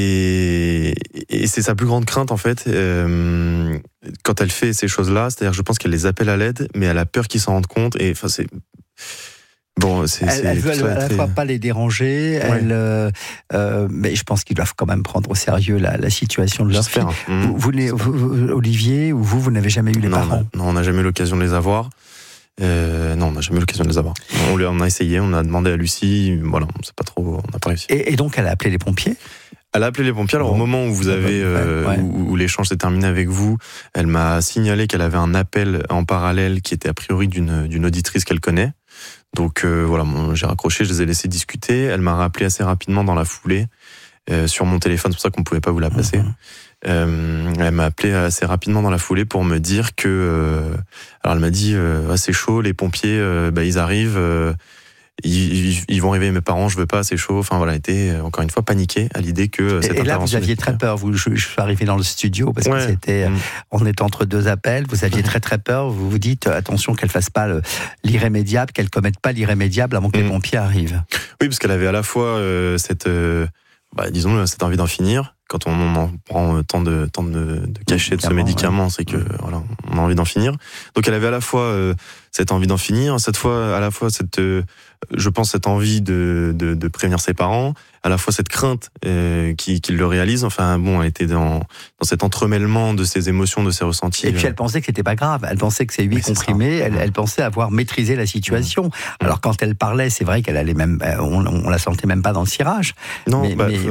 Et c'est sa plus grande crainte en fait quand elle fait ces choses-là, c'est-à-dire je pense qu'elle les appelle à l'aide, mais elle a peur qu'ils s'en rendent compte. Et enfin c'est bon, elle veut à la fois pas les déranger, mais je pense qu'ils doivent quand même prendre au sérieux la situation de leur fille. Olivier ou vous n'avez jamais eu les parents? Non, on n'a jamais eu l'occasion de les avoir. Non, on n'a jamais eu l'occasion de les avoir. On a essayé, on a demandé à Lucie, voilà, on sait pas trop, on n'a pas réussi. Et donc elle a appelé les pompiers? Elle a appelé les pompiers. Alors au moment où vous avez où l'échange s'est terminé avec vous, elle m'a signalé qu'elle avait un appel en parallèle qui était a priori d'une auditrice qu'elle connaît. Donc voilà, j'ai raccroché, je les ai laissés discuter. Elle m'a rappelé assez rapidement dans la foulée sur mon téléphone, c'est pour ça qu'on pouvait pas vous la passer. Elle m'a appelé assez rapidement dans la foulée pour me dire que alors elle m'a dit c'est chaud, les pompiers ils arrivent, ils vont réveiller mes parents, je veux pas, c'est chaud. Enfin voilà, elle était encore une fois paniquée à l'idée que cette intervention. Et là vous aviez très peur. Je suis arrivé dans le studio parce que on était entre deux appels. Vous aviez très très peur. Vous vous dites attention qu'elle fasse pas l'irrémédiable, qu'elle commette pas l'irrémédiable avant que les pompiers arrivent. Oui, parce qu'elle avait à la fois cette envie d'en finir. Quand on en prend tant de cachet de ce médicament, c'est que voilà, on a envie d'en finir. Donc elle avait à la fois cette envie d'en finir, à la fois je pense cette envie de prévenir ses parents, à la fois cette crainte qu'il le réalise. Enfin bon, elle était dans cet entremêlement de ses émotions, de ses ressentis. Et puis elle pensait que c'était pas grave. Elle pensait que ces 8 comprimés, elle pensait avoir maîtrisé la situation. Alors quand elle parlait, c'est vrai qu'elle allait même, on la sentait même pas dans le cirage. Non,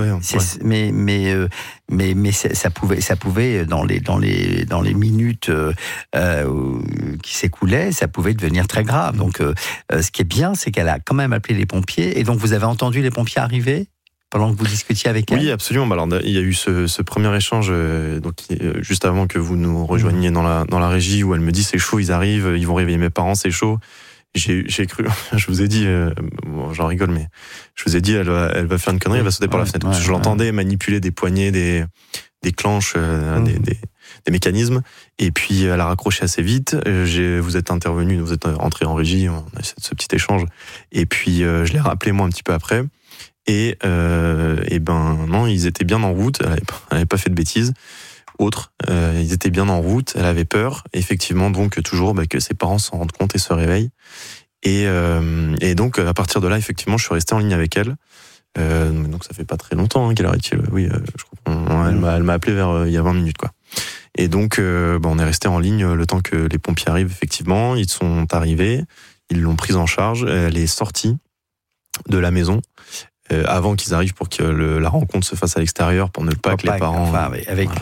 mais ça pouvait dans les minutes qui s'écoulaient, ça pouvait devenir très grave. Donc ce qui est bien, c'est qu'elle a quand même appelé les pompiers. Et donc vous avez entendu les pompiers arriver pendant que vous discutiez avec elle? Oui, absolument. Alors, il y a eu ce premier échange juste avant que vous nous rejoigniez dans la régie, où elle me dit c'est chaud, ils arrivent, ils vont réveiller mes parents, c'est chaud. J'ai cru, je vous ai dit, j'en rigole, mais je vous ai dit, elle va faire une connerie, elle va sauter par la fenêtre. Je l'entendais manipuler des poignées, des clanches, des mécanismes, et puis elle a raccroché assez vite. Vous êtes intervenu, vous êtes entré en régie, on a eu ce petit échange, et puis je l'ai rappelé moi un petit peu après, et non, ils étaient bien en route, elle avait pas fait de bêtises. Ils étaient bien en route, elle avait peur, effectivement, donc toujours que ses parents s'en rendent compte et se réveillent. Et donc, à partir de là, effectivement, je suis resté en ligne avec elle. Donc, ça fait pas très longtemps, quelle heure est-il ? Oui, je crois elle m'a appelé vers il y a 20 minutes, quoi. Et donc, on est resté en ligne le temps que les pompiers arrivent, effectivement. Ils sont arrivés, ils l'ont prise en charge, elle est sortie de la maison. Avant qu'ils arrivent pour que la rencontre se fasse à l'extérieur, pour ne pas que les parents... Enfin, avec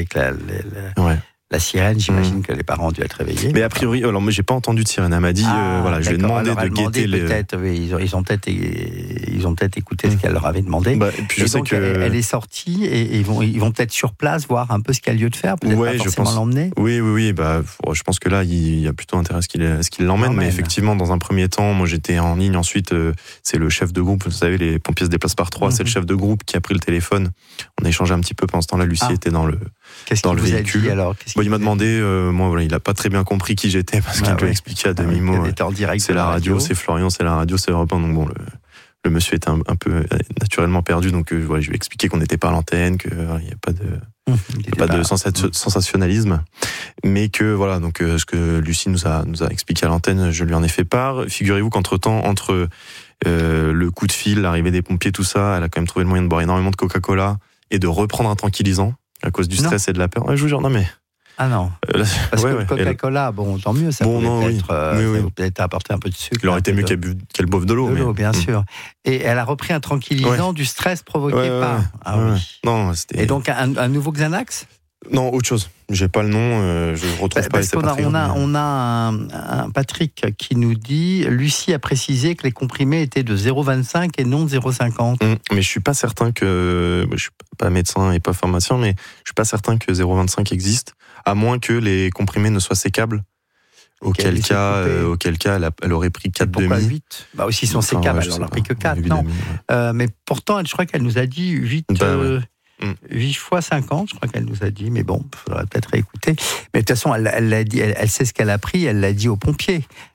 la sirène, j'imagine que les parents ont dû être réveillés. Mais a priori, alors moi j'ai pas entendu de sirène. Elle m'a dit, je lui ai demandé de guetter les... Peut-être, ils ont peut-être écouté ce qu'elle leur avait demandé. Et puis je sais que elle est sortie et ils vont peut-être sur place voir un peu ce qu'il y a lieu de faire. Peut-être pas forcément l'emmener. Oui. Je pense que là il y a plutôt intérêt à ce qu'il l'emmène. Mais effectivement, dans un premier temps, moi j'étais en ligne. Ensuite, c'est le chef de groupe. Vous savez, les pompiers se déplacent par 3. C'est le chef de groupe qui a pris le téléphone. On a échangé un petit peu pendant ce temps-là. Lucie était dans le véhicule. Alors, il m'a demandé, il a pas très bien compris qui j'étais parce qu'il peut expliquer à demi-mot. C'est la radio, c'est Florian, c'est la radio, c'est Europe 1. Donc le monsieur était un peu naturellement perdu. Donc je lui ai expliqué qu'on n'était pas à l'antenne, qu'il n'y a pas de sensationnalisme, mais que voilà. Donc ce que Lucie nous a expliqué à l'antenne, je lui en ai fait part. Figurez-vous qu'entre-temps, entre le coup de fil, l'arrivée des pompiers, tout ça, elle a quand même trouvé le moyen de boire énormément de Coca-Cola et de reprendre un tranquillisant à cause du stress et de la peur. Je vous jure, non mais... Ah non, parce que Coca-Cola, tant mieux, ça pouvait peut-être apporter un peu de sucre. Il aurait été mieux qu'elle boive de l'eau. Bien sûr. Et elle a repris un tranquillisant du stress provoqué par... Non, c'était... Et donc un nouveau Xanax ? Non, autre chose. J'ai pas le nom, je retrouve pas. Parce qu'on a un Patrick qui nous dit, Lucie a précisé que les comprimés étaient de 0,25 et non de 0,50. Mais je suis pas certain que, je suis pas médecin et pas pharmacien, mais je suis pas certain que 0,25 existe, à moins que les comprimés ne soient sécables. Auquel cas, elle aurait pris 4,5. Pourquoi 8 Aussi, sont sécables, alors elle n'a pris que 4. Non. Mais pourtant, je crois qu'elle nous a dit 8... 8 fois 50, je crois qu'elle nous a dit, mais bon, il faudrait peut-être réécouter. Mais de toute façon, elle l'a dit, elle sait ce qu'elle a pris, elle l'a dit aux pompiers.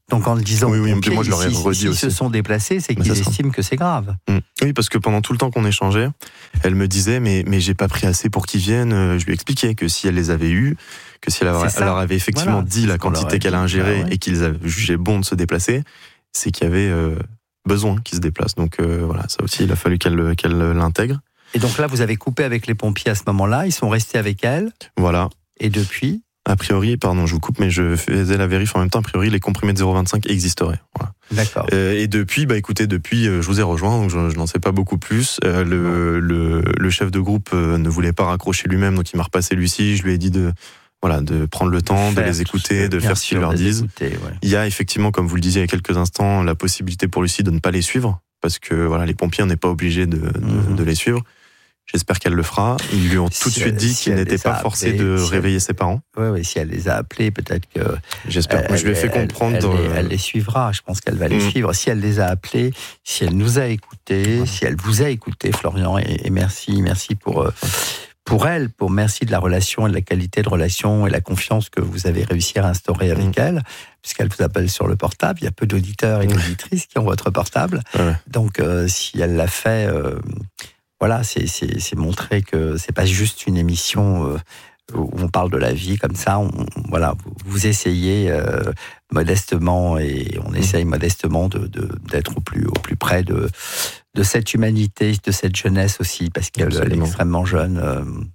Donc en le disant, oui, moi je leur ai redit aussi. S'ils se sont déplacés, c'est qu'ils estiment que c'est grave. Oui, parce que pendant tout le temps qu'on échangeait, elle me disait mais j'ai pas pris assez pour qu'ils viennent. Je lui expliquais que si elle les avait eus, que si elle leur avait effectivement dit la quantité qu'elle a ingérée et qu'ils avaient jugé bon de se déplacer, c'est qu'il y avait besoin qu'ils se déplacent. Donc voilà, ça aussi il a fallu qu'elle l'intègre. Et donc là, vous avez coupé avec les pompiers à ce moment-là, ils sont restés avec elle. Voilà. Et depuis ? A priori, pardon, je vous coupe, mais je faisais la vérif en même temps. A priori, les comprimés de 0,25 existeraient. Voilà. D'accord. Et depuis, écoutez, je vous ai rejoint, donc je n'en sais pas beaucoup plus. Le chef de groupe ne voulait pas raccrocher lui-même, donc il m'a repassé Lucie. Je lui ai dit de prendre le temps, de les écouter, de faire ce qu'ils leur disent. Il y a effectivement, comme vous le disiez il y a quelques instants, la possibilité pour Lucie de ne pas les suivre, parce que voilà, les pompiers, on n'est pas obligé de les suivre. J'espère qu'elle le fera. Ils lui ont tout de suite dit qu'il n'était pas forcé de réveiller ses parents. Oui, si elle les a appelés, peut-être que... J'espère. Moi, je lui ai fait comprendre... Elle les suivra, je pense qu'elle va les suivre. Si elle les a appelés, si elle nous a écoutés, si elle vous a écouté, Florian, et merci merci de la relation et de la qualité de relation et la confiance que vous avez réussi à instaurer avec elle, puisqu'elle vous appelle sur le portable. Il y a peu d'auditeurs et d'auditrices qui ont votre portable. Ouais. Donc, si elle l'a fait... Voilà, c'est montrer que c'est pas juste une émission où on parle de la vie comme ça. Vous essayez modestement et on essaye modestement d'être au plus près de cette humanité, de cette jeunesse aussi, parce qu'elle est extrêmement jeune.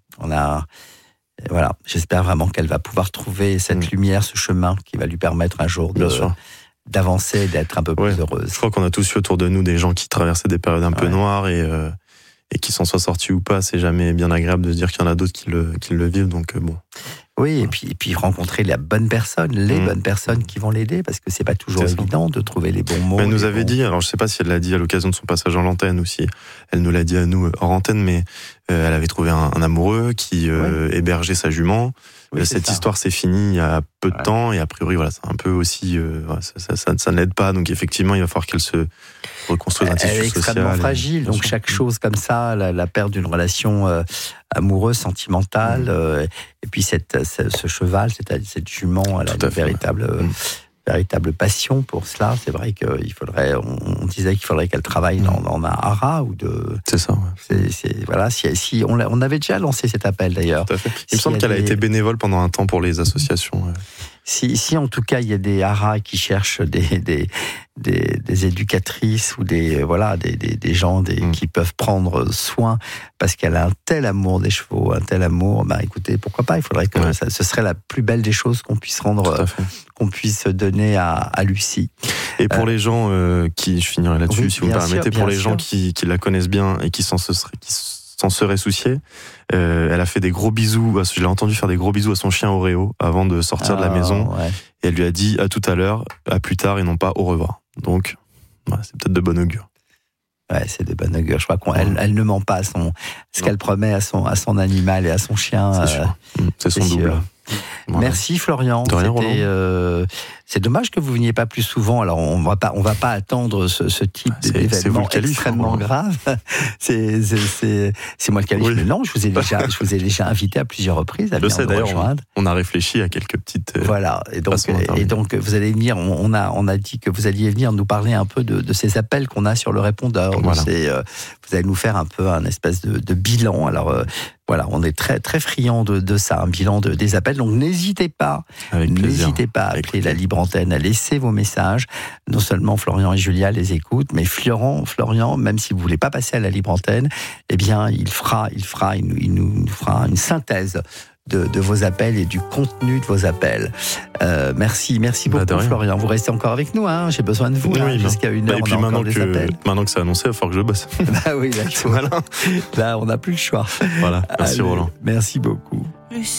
Voilà, j'espère vraiment qu'elle va pouvoir trouver cette lumière, ce chemin qui va lui permettre un jour d'avancer, d'être un peu plus heureuse. Je crois qu'on a tous eu autour de nous des gens qui traversaient des périodes un peu noires et qui s'en soient sortis ou pas, c'est jamais bien agréable de se dire qu'il y en a d'autres qui le vivent, donc bon. Oui, et puis rencontrer les bonnes personnes qui vont l'aider, parce que c'est pas toujours évident de trouver les bons mots. Elle nous avait dit, alors je sais pas si elle l'a dit à l'occasion de son passage en l'antenne ou si elle nous l'a dit à nous hors antenne, mais elle avait trouvé un amoureux qui hébergeait sa jument. Cette histoire s'est finie il y a peu de temps, et a priori, voilà, c'est un peu aussi, ça n'aide pas, donc effectivement, il va falloir qu'elle se reconstruise un tissu social. Elle est extrêmement fragile, donc chaque chose comme ça, la perte d'une relation amoureuse, sentimentale, et puis ce cheval, cette jument, elle a une véritable passion pour cela. C'est vrai qu'il faudrait, on disait qu'il faudrait qu'elle travaille dans un haras ou de. C'est ça. Ouais. Voilà. Si on avait déjà lancé cet appel d'ailleurs. Tout à fait. Il me semble qu'elle a été bénévole pendant un temps pour les associations. Si en tout cas il y a des haras qui cherchent des éducatrices ou des gens qui peuvent prendre soin parce qu'elle a un tel amour des chevaux, un tel amour, écoutez, pourquoi pas, il faudrait que ce serait la plus belle des choses qu'on puisse rendre, qu'on puisse donner à Lucie. Et pour les gens je finirai là-dessus si vous me permettez, pour les gens qui la connaissent bien et qui s'en seraient souciés, elle a fait des gros bisous, je l'ai entendu faire des gros bisous à son chien Oreo avant de sortir de la maison, et elle lui a dit à tout à l'heure, à plus tard et non pas au revoir. Donc c'est peut-être de bon augure. Ouais, c'est de bon augure. Je crois qu'elle ne ment pas à ce qu'elle promet à son animal et à son chien. C'est sûr. C'est son double. Voilà. Merci Florian. C'est dommage que vous veniez pas plus souvent. Alors on va pas attendre ce type d'événement extrêmement grave. C'est moi le calife. Oui. Mais non, je vous ai déjà invité à plusieurs reprises à venir nous rejoindre. On a réfléchi à quelques petites. Voilà. Et donc vous allez venir. On a dit que vous alliez venir nous parler un peu de ces appels qu'on a sur le répondeur. Voilà. Vous allez nous faire un peu un espèce de bilan. Alors voilà, on est très très friands de ça, un bilan des appels. Donc n'hésitez pas à appeler la libre antenne, à laisser vos messages. Non seulement Florian et Julia les écoutent, mais Florian, même si vous voulez pas passer à la libre antenne, eh bien il nous fera une synthèse de vos appels et du contenu de vos appels. Merci beaucoup Florian. Vous restez encore avec nous, hein. J'ai besoin de vous jusqu'à 1h. Et puis maintenant que c'est annoncé, il va falloir que je bosse. Oui, là on n'a plus le choix. Voilà, merci Roland. Merci beaucoup.